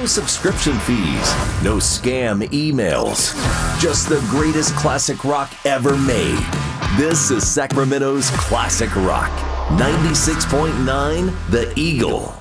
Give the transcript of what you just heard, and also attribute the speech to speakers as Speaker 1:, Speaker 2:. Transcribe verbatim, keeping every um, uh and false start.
Speaker 1: subscription fees, no scam emails. Just the greatest classic rock ever made. This is Sacramento's Classic Rock. ninety-six point nine The Eagle.